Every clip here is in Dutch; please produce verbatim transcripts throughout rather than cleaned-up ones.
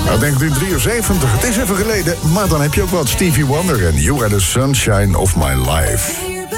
Nou, denk nu drieënzeventig. Het is even geleden, maar dan heb je ook wat. Stevie Wonder en You Are the Sunshine of My Life.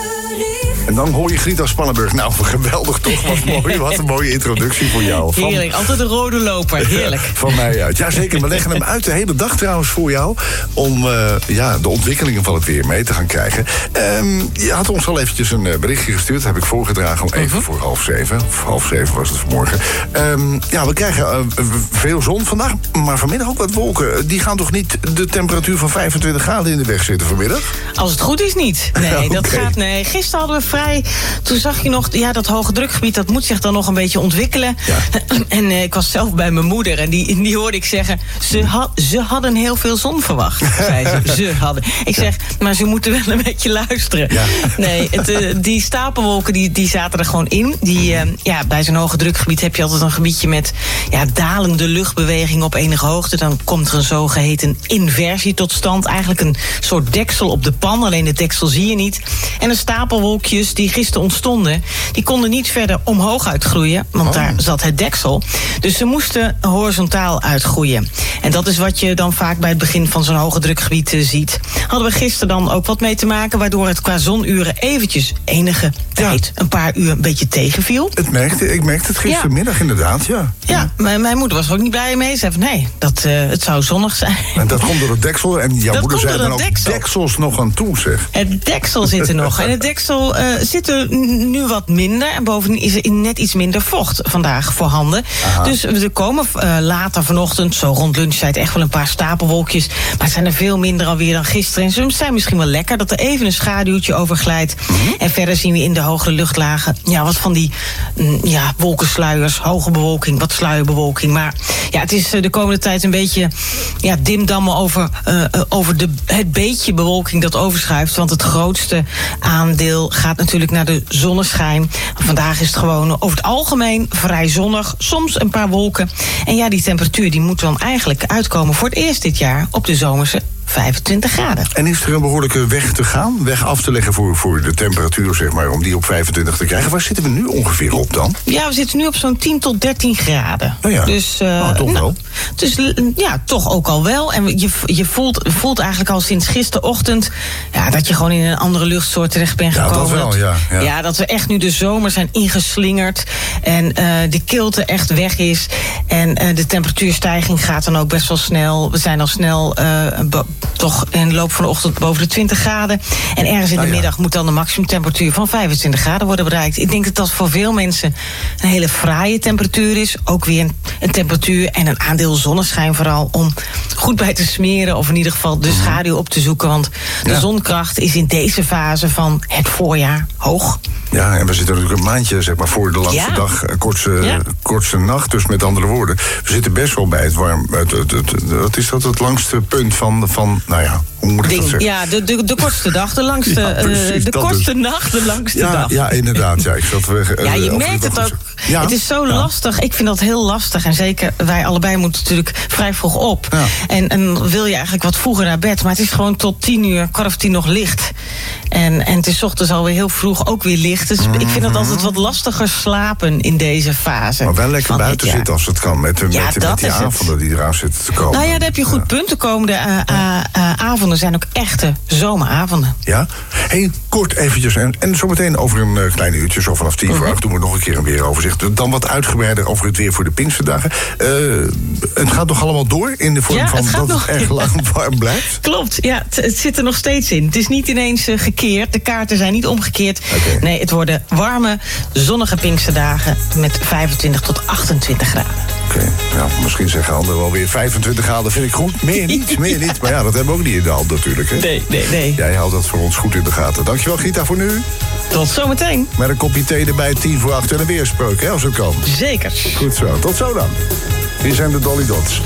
En dan hoor je Grita Spannenburg. Nou, geweldig toch. Wat mooi. Wat een mooie introductie voor jou. Van, heerlijk, altijd een rode loper. Heerlijk. Van mij uit. Jazeker, we leggen hem uit de hele dag trouwens voor jou. Om uh, ja, de ontwikkelingen van het weer mee te gaan krijgen. Um, je had ons al eventjes een uh, berichtje gestuurd. Dat heb ik voorgedragen om even uh-huh. voor half zeven. Of half zeven was het vanmorgen. Um, ja, we krijgen uh, veel zon vandaag. Maar vanmiddag ook wat wolken. Die gaan toch niet de temperatuur van vijfentwintig graden in de weg zitten vanmiddag? Als het goed is niet. Nee, ja, okay. dat gaat... Nee, gisteren hadden we vrij... Toen zag je nog, ja, dat hoge drukgebied, dat moet zich dan nog een beetje ontwikkelen. Ja. En uh, ik was zelf bij mijn moeder en die, die hoorde ik zeggen... Ze, had, ze hadden heel veel zon verwacht, zei ze. Ze hadden. Ik zeg, maar ze moeten wel een beetje luisteren. Ja. Nee, het, uh, die stapelwolken die, die zaten er gewoon in. Die, uh, ja, bij zo'n hoge drukgebied heb je altijd een gebiedje met ja, dalende luchtbeweging op enige hoogte. Dan komt er een zogeheten inversie tot stand. Eigenlijk een soort deksel op de pan, alleen de deksel zie je niet. En de stapelwolkjes die gisteren ontstonden, die konden niet verder omhoog uitgroeien, want oh. daar zat het deksel. Dus ze moesten horizontaal uitgroeien. En dat is wat je dan vaak bij het begin van zo'n hoge drukgebied uh, ziet. Hadden we gisteren dan ook wat mee te maken, waardoor het qua zonuren eventjes enige tijd, ja. een paar uur, een beetje tegenviel. Het merkte, ik merkte het gistermiddag ja. inderdaad, ja. Ja, ja. Mijn, mijn moeder was er ook niet blij mee. Ze zei van, nee, dat, uh, het zou zonnig zijn. En dat komt door het deksel. En jouw dat moeder zei dan ook deksel. deksels nog aan toe, zeg. Het deksel zit er nog. En het deksel uh, zit er nu wat minder. En bovendien is er net iets minder vocht vandaag voorhanden. Aha. Dus er komen uh, later vanochtend, zo rond lunchtijd, echt wel een paar stapelwolkjes. Maar het zijn er veel minder alweer dan gisteren. En ze zijn misschien wel lekker dat er even een schaduwtje overglijdt. Mm-hmm. En verder zien we in de hogere luchtlagen ja, wat van die mm, ja, wolkensluiers, hoge bewolking, wat sluierbewolking. Maar ja, het is de komende tijd een beetje ja, dimdammen over, uh, over de, het beetje bewolking dat overschuift. Want het grootste aandeel gaat natuurlijk naar de zonneschijn. Vandaag is het gewoon over het algemeen vrij zonnig. Soms een paar wolken. En ja, die temperatuur die moet dan eigenlijk uitkomen voor het eerst dit jaar op de zomerse vijfentwintig graden. En is er een behoorlijke weg te gaan? Weg af te leggen voor, voor de temperatuur, zeg maar, om die op vijfentwintig te krijgen. Waar zitten we nu ongeveer op dan? Ja, we zitten nu op zo'n tien tot dertien graden. Oh ja. Dus, uh, oh, toch nou, wel? Dus ja, toch ook al wel. En je, je voelt, voelt eigenlijk al sinds gisterochtend ja, dat je gewoon in een andere luchtsoort terecht bent gekomen. Ja, dat wel, ja. Ja, ja dat we echt nu de zomer zijn ingeslingerd. En uh, de kilte echt weg is. En uh, de temperatuurstijging gaat dan ook best wel snel. We zijn al snel uh, be- toch in de loop van de ochtend boven de twintig graden. En ergens in de ah, ja. middag moet dan de maximumtemperatuur van vijfentwintig graden worden bereikt. Ik denk dat dat voor veel mensen een hele fraaie temperatuur is. Ook weer een, een temperatuur en een aandeel zonneschijn vooral om goed bij te smeren of in ieder geval de schaduw op te zoeken. Want de ja. zonkracht is in deze fase van het voorjaar hoog. Ja, en we zitten natuurlijk een maandje zeg maar, voor de langste ja. dag, kortste, ja. kortste nacht. Dus met andere woorden, we zitten best wel bij het warm. Het, het, het, het, wat is dat, het langste punt van, van nou ja, hoe moet ik Ding. dat zeggen? Ja, de, de, de kortste dag, de langste, ja, precies, uh, de kortste dus. nacht, de langste ja, dag. Ja, inderdaad. Ja, ik zat weg, uh, ja je merkt het ook. Ja? Het is zo ja. lastig. Ik vind dat heel lastig. En zeker, wij allebei moeten natuurlijk vrij vroeg op. Ja. En, en wil je eigenlijk wat vroeger naar bed. Maar het is gewoon tot tien uur, kwart of tien nog licht. En, en het is 's ochtends alweer heel vroeg ook weer licht. Dus mm-hmm. ik vind het altijd wat lastiger slapen in deze fase. Maar wel lekker buiten zitten als het kan. Met, de, ja, met, met die avonden die eraan zitten te komen. Nou ja, daar heb je goed ja. punt. De komende uh, uh, uh, avonden zijn ook echte zomeravonden. Ja? Hey, kort eventjes. En, en zometeen over een uh, klein uurtje, zo vanaf tien voor acht, doen we nog een keer een weeroverzicht. Dan wat uitgebreider over het weer voor de Pinksterdagen. Uh, het gaat nog allemaal door in de vorm ja, van het dat nog... het erg lang warm blijft? Klopt, ja. Het, het zit er nog steeds in. Het is niet ineens uh, gekeerd. De kaarten zijn niet omgekeerd. Okay. Nee, het worden warme, zonnige Pinksterdagen met vijfentwintig tot achtentwintig graden. Oké, okay. ja, misschien zeggen anderen wel weer vijfentwintig graden vind ik goed. Meer niet, meer niet. Maar ja, dat hebben we ook niet in de hand natuurlijk. Hè? Nee, nee, nee. Jij houdt dat voor ons goed in de gaten. Dankjewel, Grita, voor nu. Tot zometeen. Met een kopje thee erbij, tien voor acht en een weerspreuk, hè, als het kan. Zeker. Goed zo. Tot zo dan. Hier zijn de Dolly Dots.